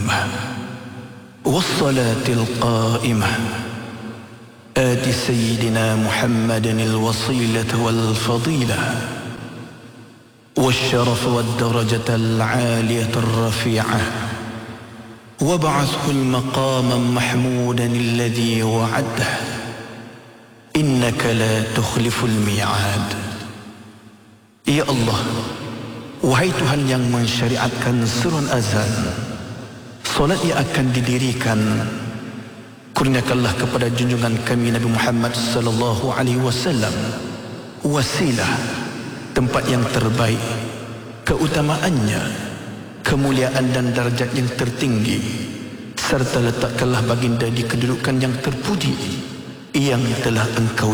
الدائمة والصلاة القائمة آت سيدنا محمد الوصيلة والفضيلة والشرف والدرجة العالية الرفيعة وابعثه المقاما محمودا الذي وعده إنك لا تخلف الميعاد. Ya Allah, wahai Tuhan yang mensyariatkan surun azan, solat yang akan didirikan, kurniakanlah kepada junjungan kami Nabi Muhammad sallallahu alaihi wasallam wasilah, tempat yang terbaik, keutamaannya, kemuliaan dan darjat yang tertinggi, serta letakkanlah baginda di kedudukan yang terpuji yang telah Engkau